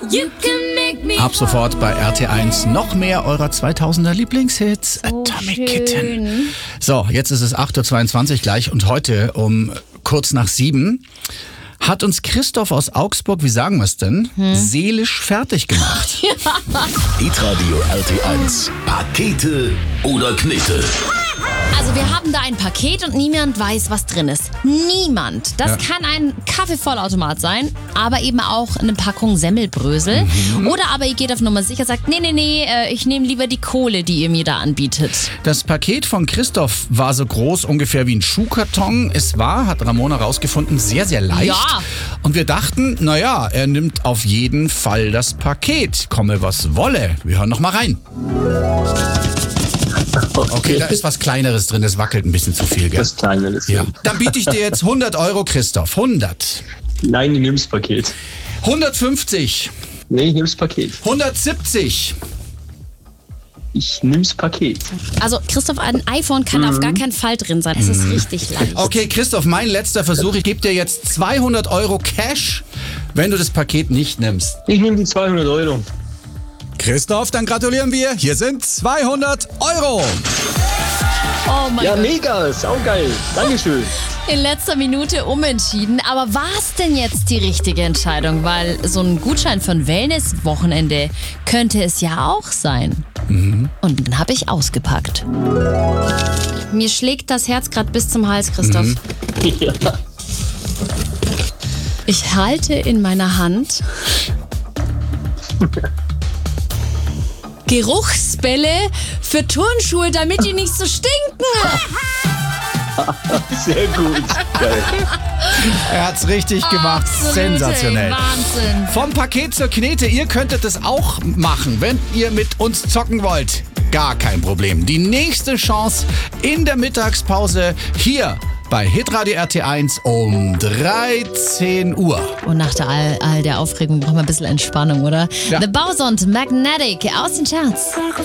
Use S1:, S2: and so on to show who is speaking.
S1: Ab sofort bei RT1 noch mehr eurer 2000er Lieblingshits. Atomic Kitten. So, jetzt ist es 8.22 Uhr gleich und heute um kurz nach 7 hat uns Christoph aus Augsburg, wie sagen wir es denn, seelisch fertig gemacht.
S2: Hitradio RT1. Pakete oder Knete?
S3: Also wir haben da ein Paket und niemand weiß, was drin ist. Niemand. Das kann ein Kaffeevollautomat sein, aber eben auch eine Packung Semmelbrösel. Oder aber ihr geht auf Nummer sicher, sagt, nee, ich nehme lieber die Kohle, die ihr mir da anbietet.
S1: Das Paket von Christoph war so groß ungefähr wie ein Schuhkarton. Es war, hat Ramona rausgefunden, sehr, sehr leicht.
S3: Ja.
S1: Und wir dachten, naja, er nimmt auf jeden Fall das Paket. Komme was wolle. Wir hören noch mal rein. Okay, da ist was Kleineres drin, das wackelt ein bisschen zu viel, gell?
S4: Das Kleine ist
S1: Ja. Dann biete ich dir jetzt 100 Euro, Christoph. 100.
S4: Nein, ich nehm's Paket.
S1: 150.
S4: Nee, ich nehm's Paket.
S1: 170.
S4: Ich nehm's Paket.
S3: Also Christoph, ein iPhone kann auf gar keinen Fall drin sein. Es ist richtig leicht.
S1: Okay, Christoph, mein letzter Versuch. Ich gebe dir jetzt 200 Euro Cash, wenn du das Paket nicht nimmst.
S4: Ich nehme die 200 Euro.
S1: Christoph, dann gratulieren wir. Hier sind 200 Euro.
S3: Oh mein
S4: Ja,
S3: Gott.
S4: mega, saugeil. Dankeschön.
S3: In letzter Minute umentschieden. Aber war es denn jetzt die richtige Entscheidung? Weil so ein Gutschein für ein Wellness-Wochenende könnte es ja auch sein. Und dann habe ich ausgepackt. Mir schlägt das Herz gerade bis zum Hals, Christoph.
S4: Ja.
S3: Ich halte in meiner Hand Geruchsbälle für Turnschuhe, damit die nicht so stinken.
S4: Sehr gut. Geil.
S1: Er hat's richtig gemacht. Sensationell.
S3: Wahnsinn.
S1: Vom Paket zur Knete, ihr könntet es auch machen, wenn ihr mit uns zocken wollt. Gar kein Problem. Die nächste Chance in der Mittagspause hier bei Hitradio RT1 um 13 Uhr.
S3: Und nach all der Aufregung brauchen wir ein bisschen Entspannung, oder?
S1: Ja.
S3: The Bausond Magnetic aus den Charts.